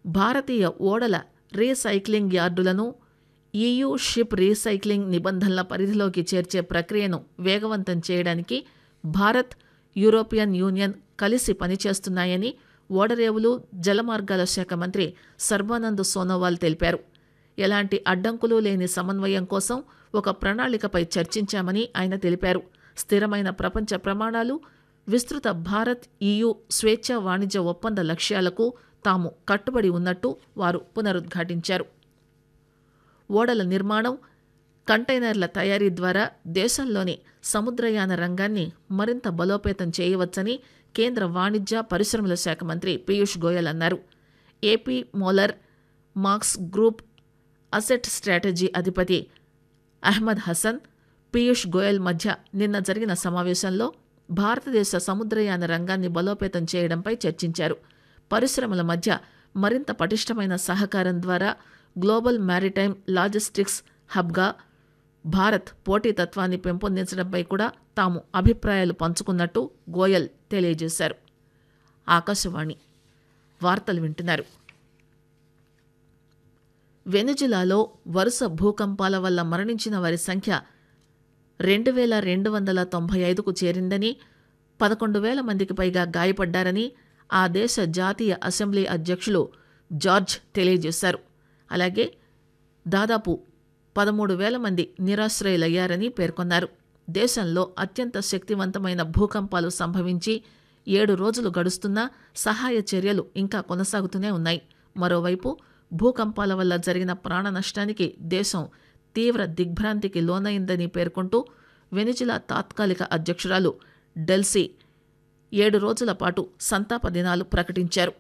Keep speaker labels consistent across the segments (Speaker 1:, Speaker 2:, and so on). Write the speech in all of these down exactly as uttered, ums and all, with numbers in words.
Speaker 1: భారతీయ ఓడల recycling యార్డులను EU ship recycling నిబంధనల పరిధిలోకి చేర్చే ప్రక్రియను వేగవంతం చేయడానికి భారత్, యూరోపియన్ యూనియన్ కలిసి పనిచేస్తున్నాయని ఓడరేవులు, జలమార్గాల శాఖ మంత్రి సర్బానంద్ సోనోవాల్ తెలిపారు. ఎలాంటి అడ్డంకులు లేని సమన్వయం కోసం ఒక ప్రణాళికపై చర్చించామని ఆయన తెలిపారు. స్థిరమైన ప్రపంచ ప్రమాణాలు, విస్తృత భారత్ ఈయూ స్వేచ్ఛా వాణిజ్య ఒప్పంద లక్ష్యాలకు తాము కట్టుబడి ఉన్నట్టు వారు పునరుద్ఘాటించారు. ఓడల నిర్మాణం, కంటైనర్ల తయారీ ద్వారా దేశంలోని సముద్రయాన రంగాన్ని మరింత బలోపేతం చేయవచ్చని కేంద్ర వాణిజ్య, పరిశ్రమల శాఖ మంత్రి పీయూష్ గోయల్ అన్నారు. AP Moller marks group asset strategy అధిపతి అహ్మద్ హసన్, పీయూష్ గోయల్ మధ్య నిన్న జరిగిన సమావేశంలో భారతదేశ సముద్రయాన రంగాన్ని బలోపేతం చేయడంపై చర్చించారు. పరిశ్రమల మధ్య మరింత పటిష్టమైన సహకారం ద్వారా గ్లోబల్ మ్యారిటైమ్ లాజిస్టిక్స్ హబ్గా భారత్ పోటీతత్వాన్ని పెంపొందించడంపై కూడా తాము అభిప్రాయాలు పంచుకున్నట్టు గోయల్ తెలియజేశారు. ఆకాశవాణి వార్తలు వింటున్నారు. వెనుజులాలో వరుస భూకంపాల వల్ల మరణించిన వారి సంఖ్య రెండు వేల రెండు వందల తొంభై ఐదుకు చేరిందని, పదకొండు వేల మందికి పైగా గాయపడ్డారని ఆ దేశ జాతీయ అసెంబ్లీ అధ్యక్షులు జార్జ్ తెలియజేశారు. అలాగే దాదాపు పదమూడు వేల మంది నిరాశ్రయులయ్యారని పేర్కొన్నారు. దేశంలో అత్యంత శక్తివంతమైన భూకంపాలు సంభవించి ఏడు రోజులు గడుస్తున్నా సహాయ చర్యలు ఇంకా కొనసాగుతూనే ఉన్నాయి. మరోవైపు భూకంపాల వల్ల జరిగిన ప్రాణ నష్టానికి దేశం తీవ్ర దిగ్భ్రాంతికి లోనైందని పేర్కొంటూ వెనిజులా తాత్కాలిక అధ్యక్షురాలు డెల్సీ ఏడు రోజుల పాటు సంతాప దినాలు ప్రకటించారు.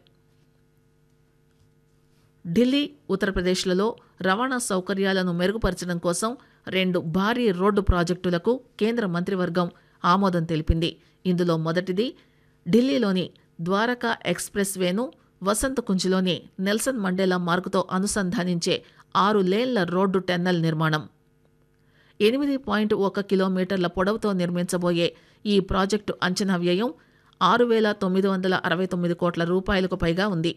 Speaker 1: ఢిల్లీ, ఉత్తరప్రదేశ్లలో రవాణా సౌకర్యాలను మెరుగుపరచడం కోసం రెండు భారీ రోడ్డు ప్రాజెక్టులకు కేంద్ర మంత్రివర్గం ఆమోదం తెలిపింది. ఇందులో మొదటిది ఢిల్లీలోని Dwaraka express వేను Vasant కుంజ్లోని Nelson Mandela మార్గుతో అనుసంధానించే ఆరు లేన్ల రోడ్డు టెన్నెల్ నిర్మాణం. ఎనిమిది పాయింట్ ఒక కిలోమీటర్ల పొడవుతో నిర్మించబోయే ఈ ప్రాజెక్టు అంచనా వ్యయం ఆరు వేల తొమ్మిది వందల అరవై తొమ్మిది కోట్ల రూపాయలకు పైగా ఉంది.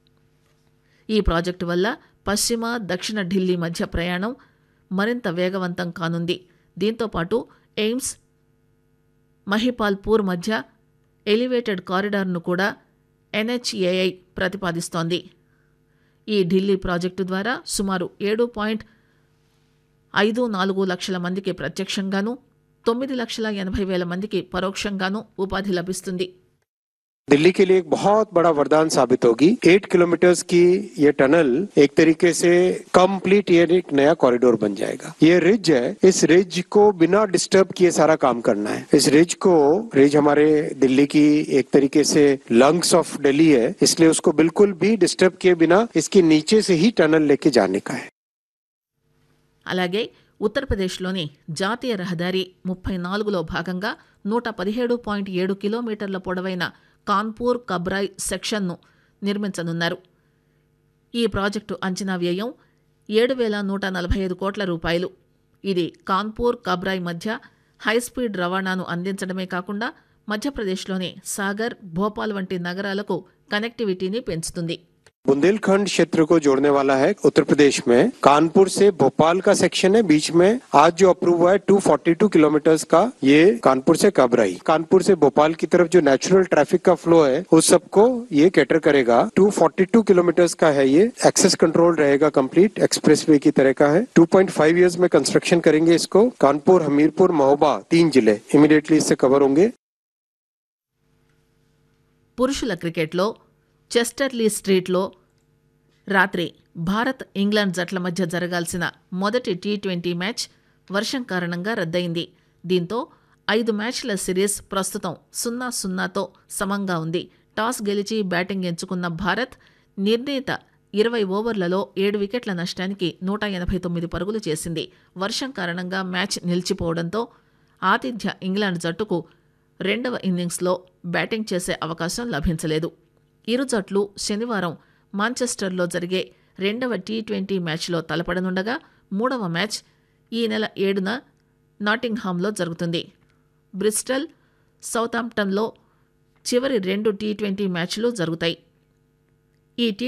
Speaker 1: ఈ ప్రాజెక్టు వల్ల పశ్చిమ, దక్షిణ ఢిల్లీ మధ్య ప్రయాణం మరింత వేగవంతం కానుంది. దీంతోపాటు ఎయిమ్స్, మహిపాల్పూర్ మధ్య ఎలివేటెడ్ కారిడార్ను కూడా ఎన్హెచ్ఏఐ ప్రతిపాదిస్తోంది. ఈ ఢిల్లీ ప్రాజెక్టు ద్వారా సుమారు ఏడు పాయింట్ ఐదు నాలుగు లక్షల మందికి ప్రత్యక్షంగాను, తొమ్మిది లక్షల ఎనభై వేల మందికి పరోక్షంగాను ఉపాధి లభిస్తుంది.
Speaker 2: दिल्ली के लिए एक बहुत बड़ा वरदान साबित होगी। एट किलोमीटर की ये टनल एक तरीके से कंप्लीट ये एक नया कॉरिडोर बन जाएगा। ये रिज है, इस रिज को बिना डिस्टर्ब किए सारा काम करना है। इस रिज को रिज हमारे दिल्ली की एक तरीके से लंग्स ऑफ दिल्ली है, इसलिए उसको बिल्कुल भी डिस्टर्ब किए बिना इसके नीचे से ही टनल लेके जाने का है।
Speaker 1: అలాగే ఉత్తరప్రదేశ్లోని జాతీయ రహదారి ముప్పై నాలుగులో భాగంగా నూట పదిహేడు పాయింట్ ఏడు కిలోమీటర్ల పొడవైన కాన్పూర్ కబ్రాయ్ సెక్షన్ను నిర్మించనున్నారు. ఈ ప్రాజెక్టు అంచనా వ్యయం ఏడు వేల నూట నలభై ఐదు కోట్ల రూపాయలు. ఇది కాన్పూర్ కబ్రాయ్ మధ్య హైస్పీడ్ రవాణాను అందించడమే కాకుండా మధ్యప్రదేశ్లోని సాగర్, భోపాల్ వంటి నగరాలకు కనెక్టివిటీని పెంచుతుంది.
Speaker 2: बुंदेलखंड क्षेत्र को जोड़ने वाला है उत्तर प्रदेश में। कानपुर से भोपाल का सेक्शन है, बीच में आज जो अप्रूव हुआ है दो सौ बयालीस किलोमीटर का, ये कानपुर से कबराई, कानपुर से भोपाल की तरफ जो नेचुरल ट्रैफिक का फ्लो है उस सबको ये कैटर करेगा। दो सौ बयालीस किलोमीटर का है, ये एक्सेस कंट्रोल रहेगा, कंप्लीट एक्सप्रेसवे की तरह का है। दो पॉइंट पाँच इयर्स में कंस्ट्रक्शन करेंगे इसको। कानपुर, हमीरपुर, महोबा तीन जिले इमीडिएटली इससे कवर होंगे।
Speaker 1: పురుషుల క్రికెట్లో చెస్టర్లీ స్ట్రీట్లో రాత్రి భారత్, ఇంగ్లాండ్ జట్ల మధ్య జరగాల్సిన మొదటి టీ ట్వంటీ మ్యాచ్ వర్షం కారణంగా రద్దయింది. దీంతో ఐదు మ్యాచ్ల సిరీస్ ప్రస్తుతం సున్నా సున్నాతో సమంగా ఉంది. టాస్ గెలిచి బ్యాటింగ్ ఎంచుకున్న భారత్ నిర్ణీత ఇరవై ఓవర్లలో ఏడు వికెట్ల నష్టానికి నూట ఎనభై తొమ్మిది పరుగులు చేసింది. వర్షం కారణంగా మ్యాచ్ నిలిచిపోవడంతో ఆతిథ్య ఇంగ్లాండ్ జట్టుకు రెండవ ఇన్నింగ్స్లో బ్యాటింగ్ చేసే అవకాశం లభించలేదు. ఇరు జట్లు శనివారం మాంచెస్టర్లో జరిగే రెండవ టీ ట్వంటీ మ్యాచ్లో తలపడనుండగా మూడవ మ్యాచ్ ఈ నెల ఏడున నాటింగ్హామ్లో జరుగుతుంది. బ్రిస్టల్, సౌతాంప్టన్లో చివరి రెండు టీ ట్వంటీ మ్యాచ్లు జరుగుతాయి. ఈ టీ